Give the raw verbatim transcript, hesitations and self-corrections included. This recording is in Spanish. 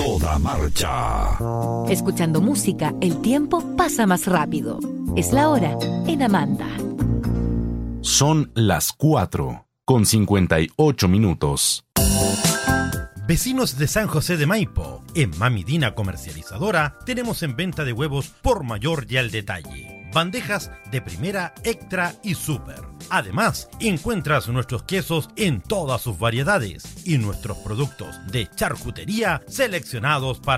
toda marcha. Escuchando música, el tiempo pasa más rápido. Es la hora en Amanda. Son las cuatro con cincuenta y ocho minutos. Vecinos de San José de Maipo, en Mami Dina Comercializadora tenemos en venta de huevos por mayor y al detalle. Bandejas de primera, extra y super. Además, encuentras nuestros quesos en todas sus variedades y nuestros productos de charcutería seleccionados para